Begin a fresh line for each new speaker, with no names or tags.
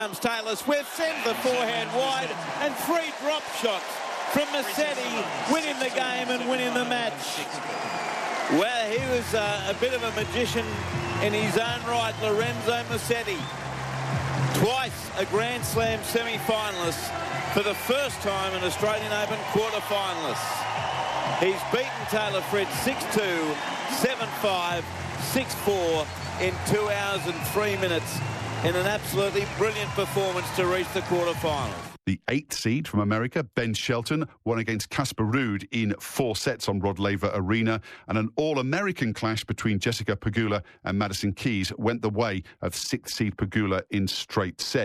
Taylor Swift sends the forehand wide and 3 drop shots from Musetti, winning the game and winning the match. Well, he was a bit of a magician in his own right, Lorenzo Musetti. Twice a Grand Slam semi-finalist, for the first time an Australian Open quarter-finalist. He's beaten Taylor Fritz 6-2, 7-5, 6-4 in 2 hours and 3 minutes in an absolutely brilliant performance to reach the quarter-finals.
The 8th seed from America, Ben Shelton, won against Casper Ruud in 4 sets on Rod Laver Arena, and an all-American clash between Jessica Pegula and Madison Keys went the way of 6th seed Pegula in straight sets.